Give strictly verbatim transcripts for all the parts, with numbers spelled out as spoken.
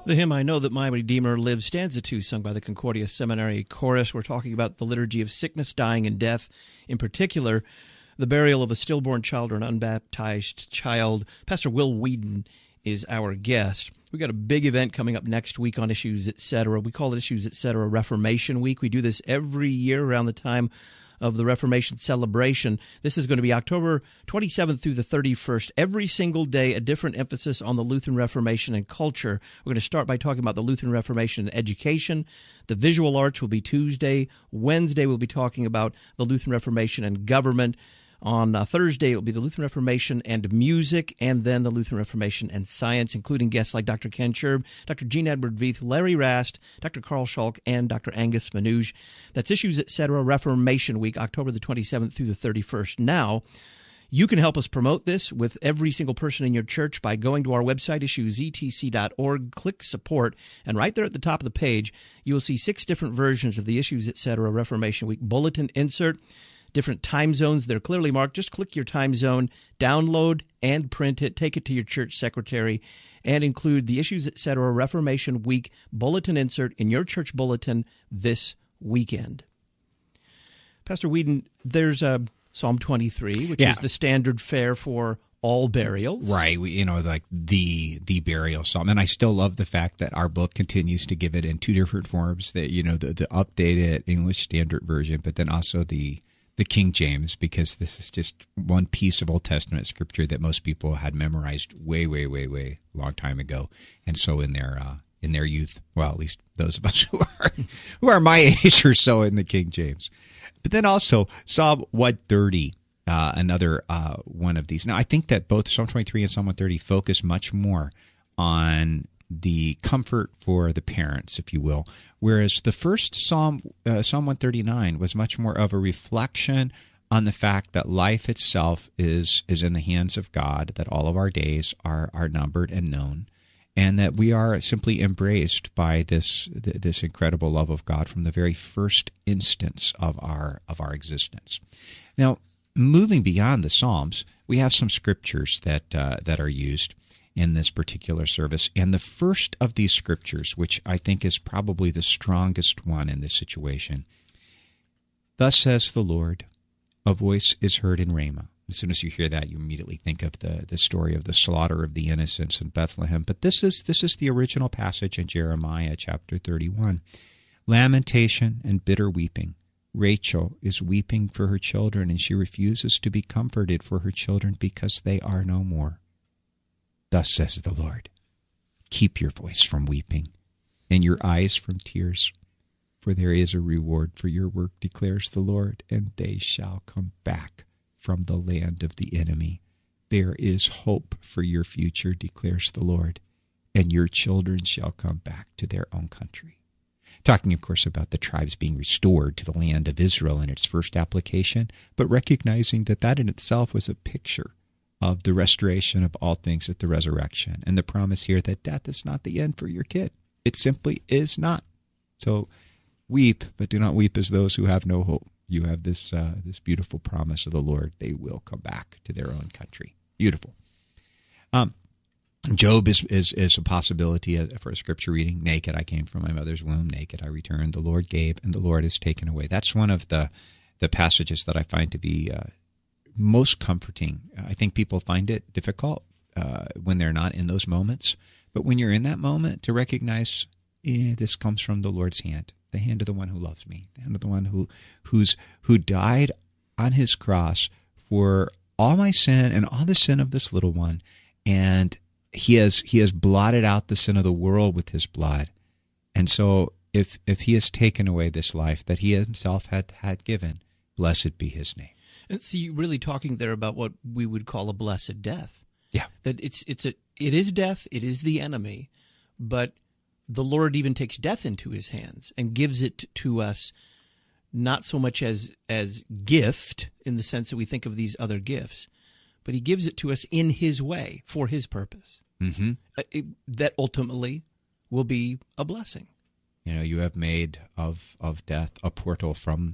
The hymn, I Know That My Redeemer Lives, stanza two, sung by the Concordia Seminary Chorus. We're talking about the liturgy of sickness, dying, and death. In particular, the burial of a stillborn child or an unbaptized child. Pastor Will Whedon is our guest. We've got a big event coming up next week on Issues, et cetera. We call it Issues, et cetera. Reformation Week. We do this every year around the time of the Reformation celebration. This is going to be October twenty-seventh through the thirty-first. Every single day, a different emphasis on the Lutheran Reformation and culture. We're going to start by talking about the Lutheran Reformation and education. The visual arts will be Tuesday. Wednesday, we'll be talking about the Lutheran Reformation and government. On uh, Thursday, it will be the Lutheran Reformation and music, and then the Lutheran Reformation and science, including guests like Doctor Ken Scherb, Doctor Jean Edward Veith, Larry Rast, Doctor Carl Schalk, and Doctor Angus Manouge. That's Issues, et cetera. Reformation Week, October the twenty-seventh through the thirty-first. Now, you can help us promote this with every single person in your church by going to our website, issues e t c dot org, click support, and right there at the top of the page, you will see six different versions of the Issues, et cetera. Reformation Week bulletin insert. Different time zones. They're clearly marked. Just click your time zone, download and print it, take it to your church secretary, and include the Issues, et cetera. Reformation Week bulletin insert in your church bulletin this weekend. Pastor Whedon, there's uh, Psalm twenty-three, which yeah. is the standard fare for all burials. Right. We, you know, like the the burial psalm. And I still love the fact that our book continues to give it in two different forms, that, you know, the, the updated English Standard Version, but then also the the King James, because this is just one piece of Old Testament scripture that most people had memorized way, way, way, way long time ago. And so in their uh, in their youth, well, at least those of us who are who are my age or so, in the King James. But then also Psalm one thirty, uh, another uh, one of these. Now, I think that both Psalm twenty-three and Psalm one thirty focus much more on the comfort for the parents, if you will, whereas the first Psalm, uh, Psalm one thirty-nine, was much more of a reflection on the fact that life itself is is in the hands of God, that all of our days are are numbered and known, and that we are simply embraced by this this incredible love of God from the very first instance of our of our existence. Now, moving beyond the Psalms, we have some scriptures that uh, that are used in this particular service. And the first of these scriptures, which I think is probably the strongest one in this situation, thus says the Lord, a voice is heard in Ramah. As soon as you hear that, you immediately think of the, the story of the slaughter of the innocents in Bethlehem. But this is this is the original passage in Jeremiah chapter thirty-one. Lamentation and bitter weeping. Rachel is weeping for her children, and she refuses to be comforted for her children because they are no more. Thus says the Lord, keep your voice from weeping and your eyes from tears, for there is a reward for your work, declares the Lord, and they shall come back from the land of the enemy. There is hope for your future, declares the Lord, and your children shall come back to their own country. Talking, of course, about the tribes being restored to the land of Israel in its first application, but recognizing that that in itself was a picture of the restoration of all things at the resurrection, and the promise here that death is not the end for your kid. It simply is not. So weep, but do not weep as those who have no hope. You have this uh, this beautiful promise of the Lord. They will come back to their own country. Beautiful. Um, Job is, is, is a possibility for a scripture reading. Naked I came from my mother's womb, naked I returned. The Lord gave, and the Lord has taken away. That's one of the, the passages that I find to be uh, most comforting. I think people find it difficult uh, when they're not in those moments. But when you're in that moment, to recognize, eh, this comes from the Lord's hand, the hand of the one who loves me, the hand of the one who who's who died on his cross for all my sin and all the sin of this little one. And he has he has blotted out the sin of the world with his blood. And so if if he has taken away this life that he himself had, had given, blessed be his name. And see, really talking there about what we would call a blessed death. Yeah. That it's it's a it is death, it is the enemy, but the Lord even takes death into his hands and gives it to us, not so much as as gift in the sense that we think of these other gifts, but he gives it to us in his way for his purpose. Mm-hmm. It, that ultimately will be a blessing. You know, you have made of of death a portal from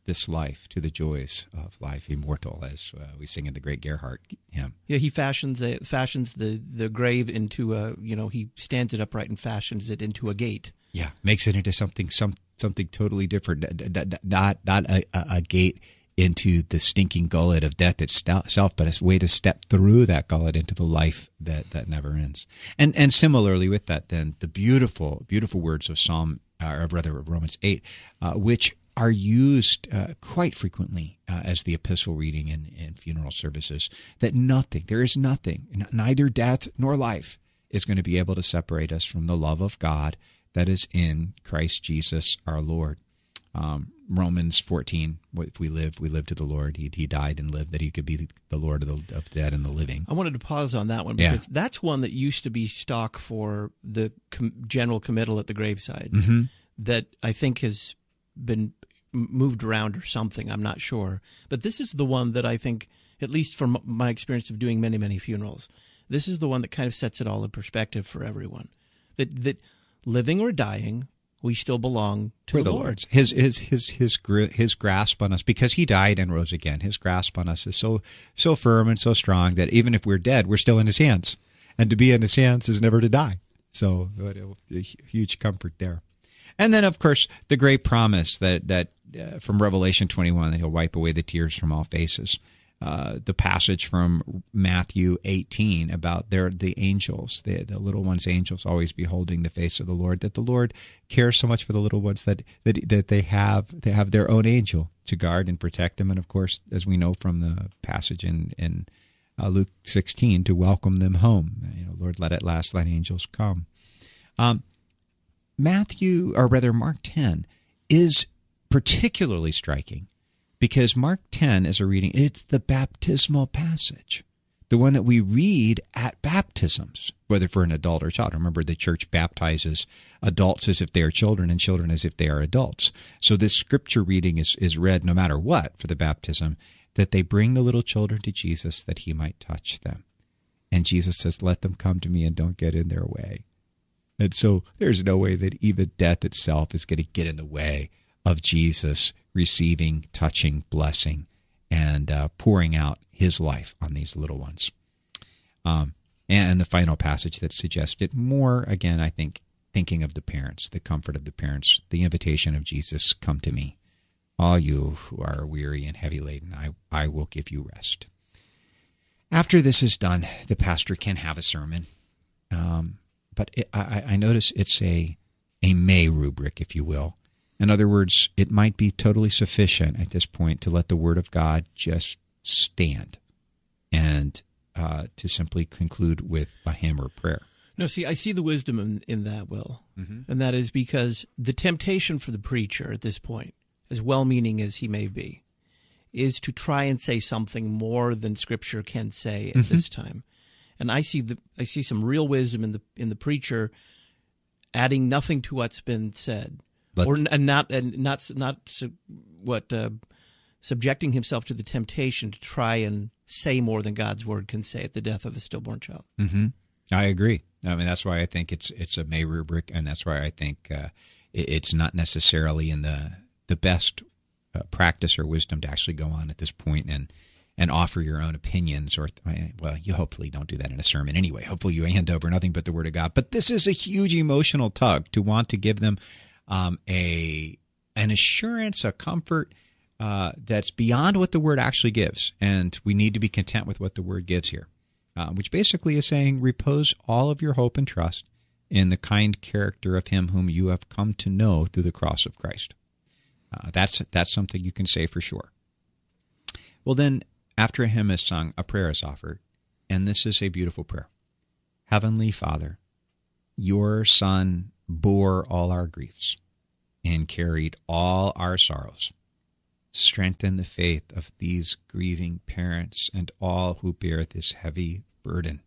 this life to the joys of life immortal, as uh, we sing in the great Gerhardt hymn. Yeah, he fashions a, fashions the, the grave into a, you know, he stands it upright and fashions it into a gate. Yeah, makes it into something some something totally different, not not a, a gate into the stinking gullet of death itself, but a way to step through that gullet into the life that, that never ends. And and similarly with that, then the beautiful beautiful words of Psalm, or rather of Romans eight, uh, which are used uh, quite frequently uh, as the epistle reading in, in funeral services, that nothing, there is nothing, n- neither death nor life, is going to be able to separate us from the love of God that is in Christ Jesus our Lord. Um, Romans fourteen, if we live, we live to the Lord. He, he died and lived that he could be the Lord of the, of the dead and the living. I wanted to pause on that one because yeah. that's one that used to be stock for the com- general committal at the graveside mm-hmm. that I think has been moved around or something. I'm not sure. But this is the one that I think, at least from my experience of doing many, many funerals, this is the one that kind of sets it all in perspective for everyone. That that living or dying, we still belong to We're the, the Lord. Lord's. His his his his his grasp on us, because he died and rose again. His grasp on us is so so firm and so strong that even if we're dead, we're still in his hands. And to be in his hands is never to die. So a huge comfort there. And then, of course, the great promise that that uh, from Revelation twenty-one, that he'll wipe away the tears from all faces. Uh, the passage from Matthew eighteen about their, the angels, the, the little ones' angels always beholding the face of the Lord, that the Lord cares so much for the little ones that, that that they have they have their own angel to guard and protect them. And, of course, as we know from the passage in, in uh, Luke sixteen, to welcome them home. You know, Lord, let at last thine angels come. Um, Matthew, or rather Mark ten, is particularly striking, because Mark ten is a reading, it's the baptismal passage, the one that we read at baptisms, whether for an adult or child. Remember, the church baptizes adults as if they are children and children as if they are adults. So this scripture reading is, is read no matter what for the baptism, that they bring the little children to Jesus that he might touch them. And Jesus says, let them come to me and don't get in their way. And so there's no way that even death itself is going to get in the way of Jesus receiving, touching, blessing, and uh, pouring out his life on these little ones. Um, and the final passage that suggested more, again, I think, thinking of the parents, the comfort of the parents, the invitation of Jesus, come to me, all you who are weary and heavy laden, I, I will give you rest. After this is done, the pastor can have a sermon. Um, but it, I, I notice it's a, a May rubric, if you will. In other words, it might be totally sufficient at this point to let the Word of God just stand and uh, to simply conclude with a hymn or prayer. No, see, I see the wisdom in, in that, Will. Mm-hmm. And that is because the temptation for the preacher at this point, as well-meaning as he may be, is to try and say something more than Scripture can say at mm-hmm. this time. And I see the I see some real wisdom in the in the preacher adding nothing to what's been said. But, or and not and not not su- what uh, subjecting himself to the temptation to try and say more than God's word can say at the death of a stillborn child. Mm-hmm. I agree. I mean, that's why I think it's it's a May rubric, and that's why I think uh, it, it's not necessarily in the the best uh, practice or wisdom to actually go on at this point and and offer your own opinions. Or well, you hopefully don't do that in a sermon anyway. Hopefully you hand over nothing but the Word of God. But this is a huge emotional tug to want to give them Um, a an assurance, a comfort uh, that's beyond what the Word actually gives, and we need to be content with what the Word gives here, uh, which basically is saying, repose all of your hope and trust in the kind character of Him whom you have come to know through the cross of Christ. Uh, that's that's something you can say for sure. Well, then, after a hymn is sung, a prayer is offered, and this is a beautiful prayer. Heavenly Father, your Son bore all our griefs and carried all our sorrows. Strengthen the faith of these grieving parents and all who bear this heavy burden.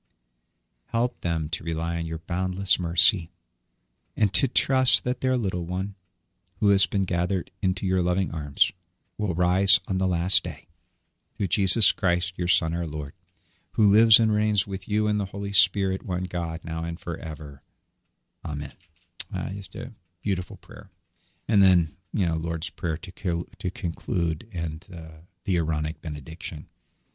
Help them to rely on your boundless mercy and to trust that their little one, who has been gathered into your loving arms, will rise on the last day. Through Jesus Christ, your Son, our Lord, who lives and reigns with you in the Holy Spirit, one God, now and forever. Amen. Uh, just a beautiful prayer. And then you know, Lord's Prayer to co- to conclude, and uh, the Aaronic benediction.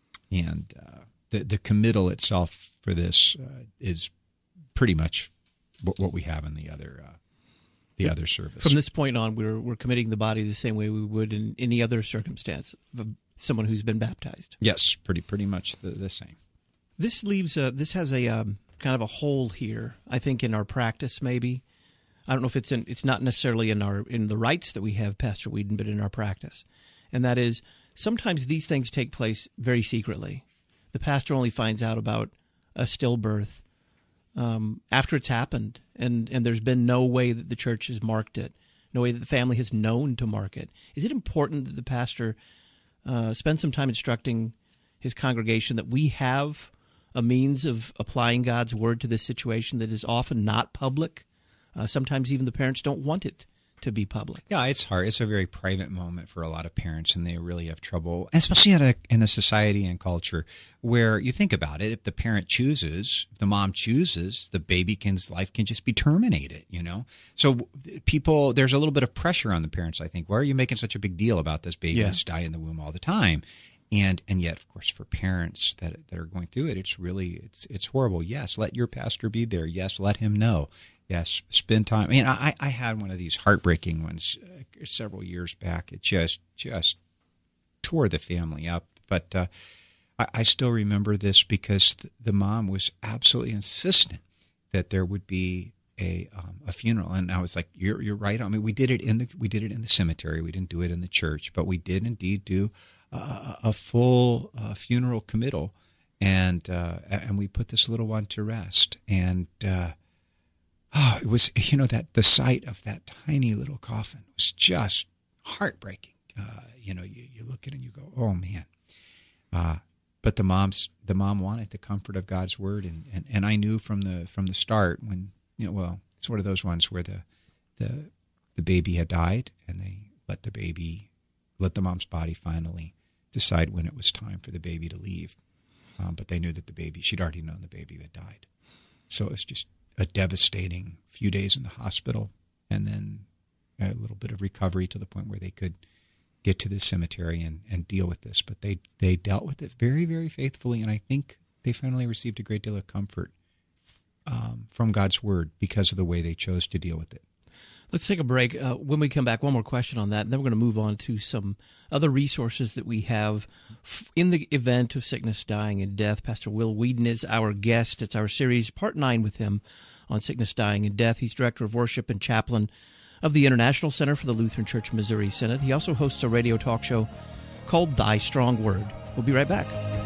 And uh, the the committal itself for this uh, is pretty much what, what we have in the other uh, the other service. From this point on, we're we're committing the body the same way we would in any other circumstance of someone who's been baptized. Yes, pretty pretty much the, the same. This leaves a, this has a um, kind of a hole here, I think, in our practice. Maybe I don't know if it's in it's not necessarily in our in the rites that we have, Pastor Whedon, but in our practice, and that is sometimes these things take place very secretly. The pastor only finds out about a stillbirth um, after it's happened, and, and there's been no way that the church has marked it, no way that the family has known to mark it. Is it important that the pastor uh, spend some time instructing his congregation that we have a means of applying God's word to this situation that is often not public? Uh, sometimes even the parents don't want it to be public. Yeah, it's hard. It's a very private moment for a lot of parents, and they really have trouble, especially in a, in a society and culture where you think about it. If the parent chooses, if the mom chooses, the baby's life can just be terminated, you know? So people, there's a little bit of pressure on the parents, I think. Why are you making such a big deal about this baby yeah. that's dying in the womb all the time? And and yet, of course, for parents that that are going through it, it's really, it's it's horrible. Yes, let your pastor be there. Yes, let him know. Yes, spend time. I mean, I, I had one of these heartbreaking ones uh, several years back. It just just tore the family up. But uh, I, I still remember this because the, the mom was absolutely insistent that there would be a um, a funeral, and I was like, "You're you're right." I mean, we did it in the we did it in the cemetery. We didn't do it in the church, but we did indeed do uh, a full uh, funeral committal, and uh, and we put this little one to rest, and. Uh, Oh, it was, you know, that the sight of that tiny little coffin was just heartbreaking. Uh, you know, you, you look at it and you go, oh, man. Uh, but the mom's the mom wanted the comfort of God's word, and, and, and I knew from the from the start when, you know, well, it's one of those ones where the the the baby had died, and they let the baby, let the mom's body finally decide when it was time for the baby to leave. Um, but they knew that the baby, she'd already known the baby had died. So it was just a devastating few days in the hospital, and then a little bit of recovery to the point where they could get to the cemetery and, and deal with this. But they, they dealt with it very, very faithfully, and I think they finally received a great deal of comfort um, from God's word because of the way they chose to deal with it. Let's take a break. Uh, when we come back, one more question on that, and then we're going to move on to some other resources that we have f- in the event of sickness, dying, and death. Pastor Will Whedon is our guest. It's our series, part nine with him on sickness, dying, and death. He's director of worship and chaplain of the International Center for the Lutheran Church Missouri Synod. He also hosts a radio talk show called Thy Strong Word. We'll be right back.